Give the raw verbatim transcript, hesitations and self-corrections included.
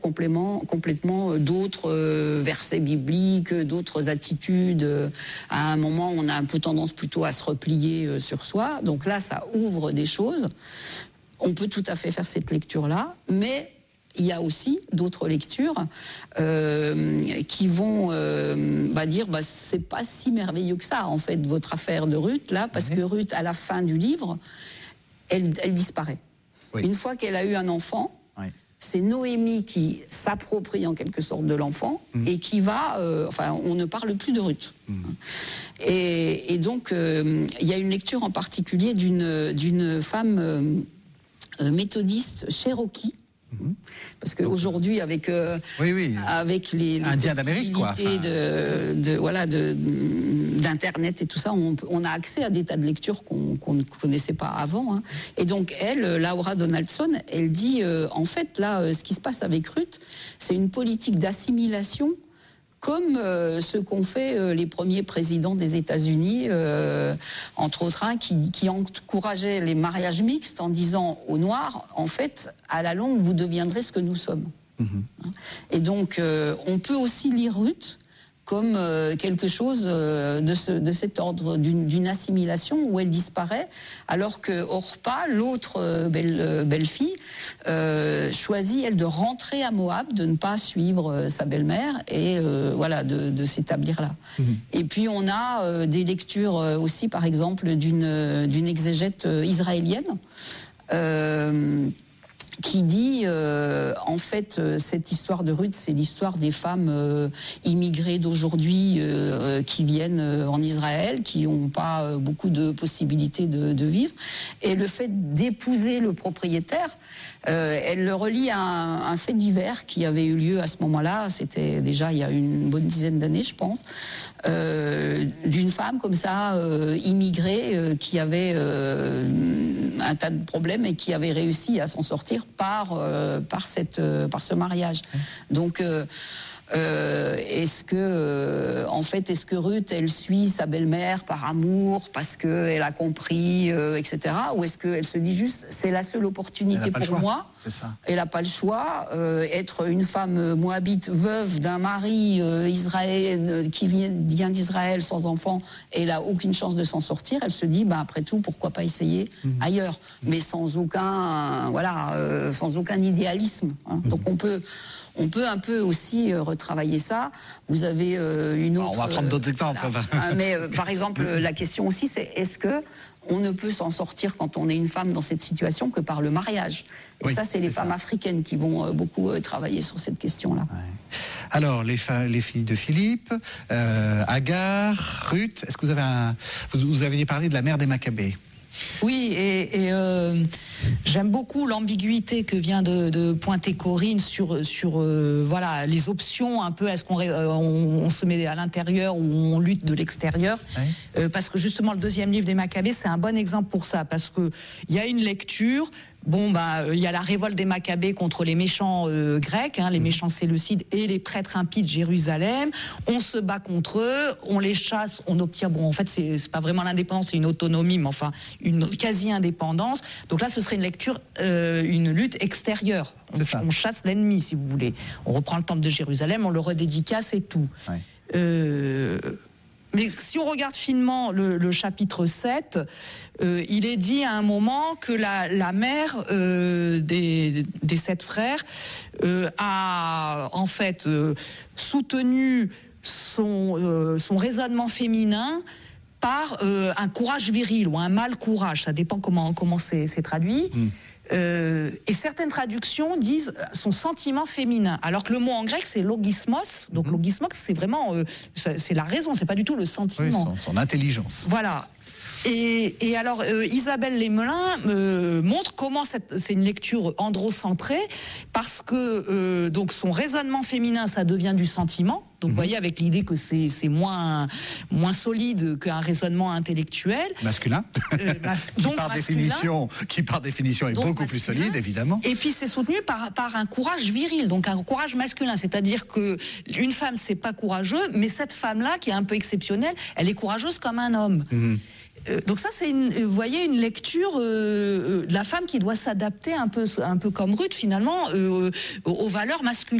complètement, complètement d'autres euh, versets bibliques, d'autres attitudes. À un moment, on a un peu tendance plutôt à se replier euh, sur soi. Donc là, ça ouvre des choses. On peut tout à fait faire cette lecture-là, mais il y a aussi d'autres lectures euh, qui vont euh, bah dire bah, c'est pas si merveilleux que ça, en fait, votre affaire de Ruth, là, parce mmh. que Ruth, à la fin du livre, elle, elle disparaît. Oui. Une fois qu'elle a eu un enfant, oui. c'est Noémie qui s'approprie en quelque sorte de l'enfant mmh. et qui va... Euh, enfin, on ne parle plus de Ruth. Mmh. Et, et donc, euh, il y a une lecture en particulier d'une, d'une femme euh, méthodiste cherokee, parce qu'aujourd'hui, avec, euh, oui, oui. avec les, les possibilités quoi. Enfin... de, de, voilà, de, d'Internet et tout ça, on, on a accès à des tas de lectures qu'on, qu'on ne connaissait pas avant. Hein. Et donc, elle, Laura Donaldson, elle dit, euh, en fait, là, ce qui se passe avec Ruth, c'est une politique d'assimilation comme euh, ce qu'ont fait euh, les premiers présidents des États-Unis, euh, entre autres un, qui, qui encourageait les mariages mixtes en disant aux Noirs, en fait, à la longue, vous deviendrez ce que nous sommes. Mm-hmm. Et donc, euh, on peut aussi lire Ruth comme euh, quelque chose euh, de, ce, de cet ordre, d'une, d'une assimilation où elle disparaît, alors que Orpa, l'autre euh, belle, euh, belle-fille, euh, choisit, elle, de rentrer à Moab, de ne pas suivre euh, sa belle-mère, et euh, voilà, de, de s'établir là. Mmh. Et puis on a euh, des lectures euh, aussi, par exemple, d'une, d'une exégète euh, israélienne, euh, qui dit, euh, en fait, euh, cette histoire de Ruth, c'est l'histoire des femmes euh, immigrées d'aujourd'hui euh, qui viennent euh, en Israël, qui n'ont pas euh, beaucoup de possibilités de, de vivre. Et le fait d'épouser le propriétaire, euh, elle le relie à un, un fait divers qui avait eu lieu à ce moment-là, c'était déjà il y a une bonne dizaine d'années, je pense, euh, d'une femme comme ça, euh, immigrée, euh, qui avait euh, un tas de problèmes et qui avait réussi à s'en sortir par, euh, par, cette, euh, par ce mariage. Donc, euh, euh, est-ce que, euh, en fait, est-ce que Ruth, elle suit sa belle-mère par amour, parce qu'elle a compris, euh, et cetera, ou est-ce qu'elle se dit juste, c'est la seule opportunité pour moi, c'est ça. Elle n'a pas le choix, euh, être une femme moabite, veuve d'un mari euh, israélien, qui vient, vient d'Israël sans enfant, elle n'a aucune chance de s'en sortir, elle se dit, bah, après tout, pourquoi pas essayer mmh. ailleurs, mais sans aucun, euh, voilà, euh, sans aucun idéalisme. Hein. Mmh. Donc on peut... On peut un peu aussi euh, retravailler ça. Vous avez euh, une autre... Alors on va prendre d'autres exemples. Euh, mais euh, par exemple, la question aussi, c'est est-ce que on ne peut s'en sortir quand on est une femme dans cette situation que par le mariage? Et oui, ça, c'est, c'est les ça. femmes africaines qui vont euh, beaucoup euh, travailler sur cette question-là. Ouais. Alors, les, fa- les filles de Philippe, euh, Agar, Ruth, est-ce que vous avez un... Vous, vous aviez parlé de la mère des Maccabées. Oui, et, et euh, j'aime beaucoup l'ambiguïté que vient de, de pointer Corinne sur, sur euh, voilà, les options, un peu, est-ce qu'on euh, on, on se met à l'intérieur ou on lutte de l'extérieur, oui. euh, parce que justement le deuxième livre des Maccabées, c'est un bon exemple pour ça, parce qu'il y a une lecture. Bon, bah, il y a la révolte des Maccabées contre les méchants euh, grecs, hein, les mmh. méchants séleucides et les prêtres impies de Jérusalem. On se bat contre eux, on les chasse, on obtient, bon, en fait, c'est, c'est pas vraiment l'indépendance, c'est une autonomie, mais enfin, une quasi-indépendance. Donc là, ce serait une lecture, euh, une lutte extérieure. On, on chasse l'ennemi, si vous voulez. On reprend le temple de Jérusalem, on le redédicace et tout. Ouais. Euh... Mais si on regarde finement le, le chapitre sept, euh, il est dit à un moment que la, la mère euh, des, des sept frères euh, a en fait euh, soutenu son, euh, son raisonnement féminin par euh, un courage viril ou un mâle courage, ça dépend comment, comment c'est, c'est traduit. Mmh. Euh, et certaines traductions disent son sentiment féminin, alors que le mot en grec c'est logismos, donc mmh. logismos c'est vraiment euh, c'est la raison, c'est pas du tout le sentiment. Oui, son, son intelligence. Voilà. Et, et alors euh, Isabelle Lemelin euh, montre comment cette, c'est une lecture androcentrée, parce que euh, donc son raisonnement féminin ça devient du sentiment. Donc, vous mmh. voyez, avec l'idée que c'est, c'est moins, moins solide qu'un raisonnement intellectuel. Masculin. Euh, ma- qui, donc par masculin définition, qui, par définition, est beaucoup masculin. Plus solide, évidemment. Et puis, c'est soutenu par, par un courage viril, donc un courage masculin. C'est-à-dire qu'une femme, c'est pas courageux, mais cette femme-là, qui est un peu exceptionnelle, elle est courageuse comme un homme. Mmh. Euh, donc ça, c'est une, vous voyez, une lecture euh, de la femme qui doit s'adapter un peu, un peu comme Ruth finalement, euh, aux valeurs masculines.